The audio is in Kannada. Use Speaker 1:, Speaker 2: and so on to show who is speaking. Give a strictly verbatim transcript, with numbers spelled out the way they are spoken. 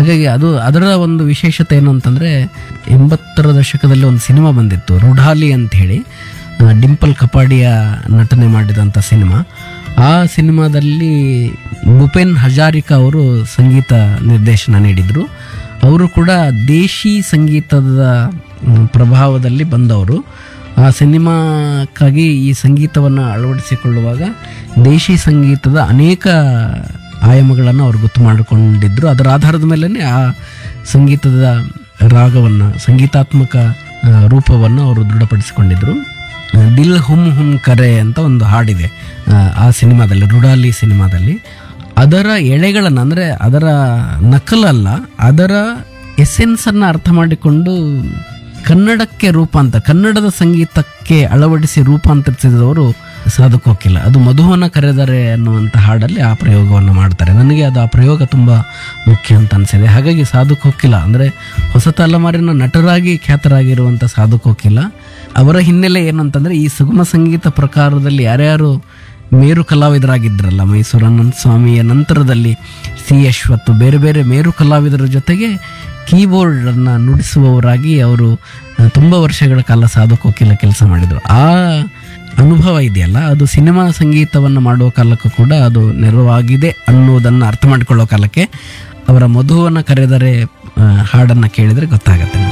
Speaker 1: ಹಾಗಾಗಿ ಅದು ಅದರ ಒಂದು ವಿಶೇಷತೆ ಏನು ಅಂತಂದರೆ, ಎಂಬತ್ತರ ದಶಕದಲ್ಲಿ ಒಂದು ಸಿನಿಮಾ ಬಂದಿತ್ತು ರುಢಾಲಿ ಅಂತ ಹೇಳಿ, ಡಿಂಪಲ್ ಕಪಾಡಿಯ ನಟನೆ ಮಾಡಿದಂಥ ಸಿನಿಮಾ. ಆ ಸಿನಿಮಾದಲ್ಲಿ ಭೂಪೇನ್ ಹಜಾರಿಕಾ ಅವರು ಸಂಗೀತ ನಿರ್ದೇಶನ ನೀಡಿದರು. ಅವರು ಕೂಡ ದೇಶಿ ಸಂಗೀತದ ಪ್ರಭಾವದಲ್ಲಿ ಬಂದವರು. ಆ ಸಿನಿಮಾಕ್ಕಾಗಿ ಈ ಸಂಗೀತವನ್ನು ಅಳವಡಿಸಿಕೊಳ್ಳುವಾಗ ದೇಶಿ ಸಂಗೀತದ ಅನೇಕ ಆಯಾಮಗಳನ್ನು ಅವರು ಗೊತ್ತು ಮಾಡಿಕೊಂಡಿದ್ದರು. ಅದರ ಆಧಾರದ ಮೇಲೇ ಆ ಸಂಗೀತದ ರಾಗವನ್ನು, ಸಂಗೀತಾತ್ಮಕ ರೂಪವನ್ನು ಅವರು ದೃಢಪಡಿಸಿಕೊಂಡಿದ್ದರು. ದಿಲ್ ಹುಮ್ ಹುಮ್ ಕರೆ ಅಂತ ಒಂದು ಹಾಡಿದೆ ಆ ಸಿನಿಮಾದಲ್ಲಿ, ರುಡಾಲಿ ಸಿನಿಮಾದಲ್ಲಿ. ಅದರ ಎಳೆಗಳನ್ನು, ಅಂದರೆ ಅದರ ನಕಲಲ್ಲ, ಅದರ ಎಸೆನ್ಸನ್ನು ಅರ್ಥ ಮಾಡಿಕೊಂಡು ಕನ್ನಡಕ್ಕೆ ರೂಪಾಂತರ, ಕನ್ನಡದ ಸಂಗೀತಕ್ಕೆ ಅಳವಡಿಸಿ ರೂಪಾಂತರಿಸಿದವರು ಸಾಧು ಕೋಕಿಲ. ಅದು ಮಧುವನ ಕರೆದರೆ ಅನ್ನುವಂಥ ಹಾಡಲ್ಲಿ ಆ ಪ್ರಯೋಗವನ್ನು ಮಾಡ್ತಾರೆ. ನನಗೆ ಅದು ಆ ಪ್ರಯೋಗ ತುಂಬ ಮುಖ್ಯ ಅಂತ ಅನಿಸಿದೆ. ಹಾಗಾಗಿ ಸಾಧು ಕೋಕಿಲ ಅಂದರೆ ಹೊಸ ತಲೆಮಾರಿನ ನಟರಾಗಿ ಖ್ಯಾತರಾಗಿರುವಂಥ ಸಾಧು ಕೋಕಿಲ ಅವರ ಹಿನ್ನೆಲೆ ಏನು ಅಂತಂದರೆ, ಈ ಸುಗಮ ಸಂಗೀತ ಪ್ರಕಾರದಲ್ಲಿ ಯಾರ್ಯಾರು ಮೇರು ಕಲಾವಿದರಾಗಿದ್ದರಲ್ಲ, ಮೈಸೂರು ಅನಂತ ಸ್ವಾಮಿಯ ನಂತರದಲ್ಲಿ ಸಿ ಅಶ್ವತ್, ಬೇರೆ ಬೇರೆ ಮೇರು ಕಲಾವಿದರ ಜೊತೆಗೆ ಕೀಬೋರ್ಡನ್ನು ನುಡಿಸುವವರಾಗಿ ಅವರು ತುಂಬ ವರ್ಷಗಳ ಕಾಲ ಸಾಧು ಕೋಕಿಲ ಕೆಲಸ ಮಾಡಿದರು. ಆ ಅನುಭವ ಇದೆಯಲ್ಲ, ಅದು ಸಿನಿಮಾ ಸಂಗೀತವನ್ನು ಮಾಡುವ ಕಾಲಕ್ಕೂ ಕೂಡ ಅದು ನೆರವಾಗಿದೆ ಅನ್ನೋದನ್ನು ಅರ್ಥ ಮಾಡಿಕೊಳ್ಳೋ ಕಾಲಕ್ಕೆ ಅವರ ಮಧುವನ್ನು ಕರೆದರೆ ಹಾಡನ್ನು ಕೇಳಿದರೆ ಗೊತ್ತಾಗತ್ತೆ.